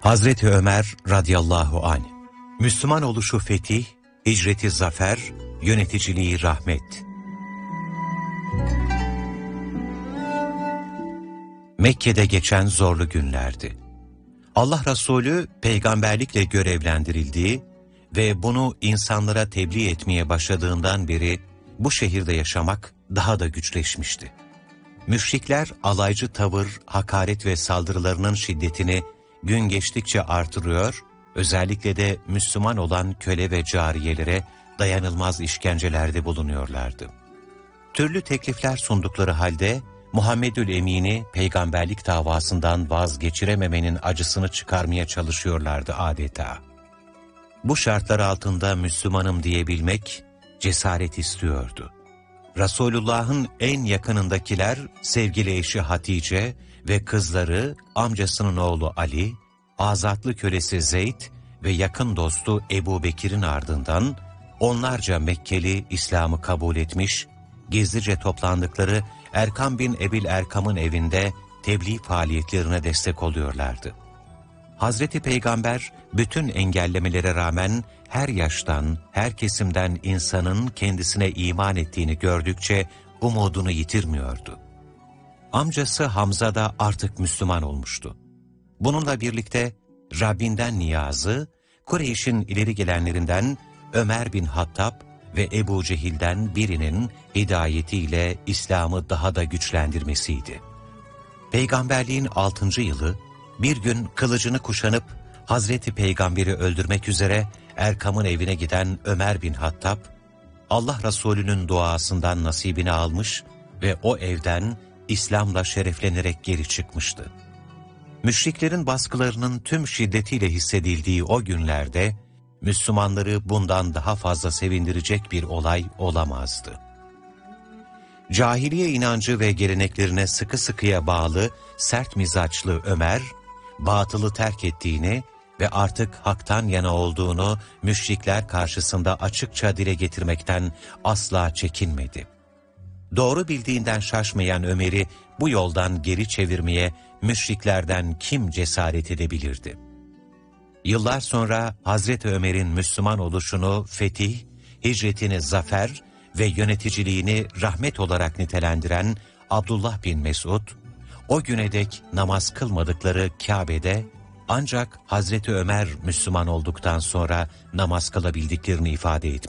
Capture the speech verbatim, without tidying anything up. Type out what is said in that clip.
Hazreti Ömer radıyallahu anh, Müslüman oluşu fetih, hicreti zafer, yöneticiliği rahmet. Mekke'de geçen zorlu günlerdi. Allah Resulü peygamberlikle görevlendirildiği ve bunu insanlara tebliğ etmeye başladığından beri bu şehirde yaşamak daha da güçleşmişti. Müşrikler alaycı tavır, hakaret ve saldırılarının şiddetini gün geçtikçe artırıyor, özellikle de Müslüman olan köle ve cariyelere dayanılmaz işkencelerde bulunuyorlardı. Türlü teklifler sundukları halde Muhammedül Emin'i peygamberlik davasından vazgeçirememenin acısını çıkarmaya çalışıyorlardı adeta. Bu şartlar altında Müslümanım diyebilmek cesaret istiyordu. Resulullah'ın en yakınındakiler sevgili eşi Hatice ve kızları, amcasının oğlu Ali, azatlı kölesi Zeyd ve yakın dostu Ebu Bekir'in ardından onlarca Mekkeli İslam'ı kabul etmiş, gizlice toplandıkları Erkam bin Ebil Erkam'ın evinde tebliğ faaliyetlerine destek oluyorlardı. Hazreti Peygamber bütün engellemelere rağmen her yaştan, her kesimden insanın kendisine iman ettiğini gördükçe umudunu yitirmiyordu. Amcası Hamza da artık Müslüman olmuştu. Bununla birlikte Rabbinden niyazı, Kureyş'in ileri gelenlerinden Ömer bin Hattab ve Ebu Cehil'den birinin hidayetiyle İslam'ı daha da güçlendirmesiydi. Peygamberliğin altıncı yılı, bir gün kılıcını kuşanıp Hazreti Peygamber'i öldürmek üzere Erkam'ın evine giden Ömer bin Hattab, Allah Resulü'nün duasından nasibini almış ve o evden İslam'la şereflenerek geri çıkmıştı. Müşriklerin baskılarının tüm şiddetiyle hissedildiği o günlerde, Müslümanları bundan daha fazla sevindirecek bir olay olamazdı. Cahiliye inancı ve geleneklerine sıkı sıkıya bağlı, sert mizaçlı Ömer, batılı terk ettiğini ve artık haktan yana olduğunu müşrikler karşısında açıkça dile getirmekten asla çekinmedi. Doğru bildiğinden şaşmayan Ömer'i bu yoldan geri çevirmeye müşriklerden kim cesaret edebilirdi? Yıllar sonra Hazreti Ömer'in Müslüman oluşunu fetih, hicretini zafer ve yöneticiliğini rahmet olarak nitelendiren Abdullah bin Mesud, o güne dek namaz kılmadıkları Kabe'de ancak Hazreti Ömer Müslüman olduktan sonra namaz kılabildiklerini ifade etmiştir.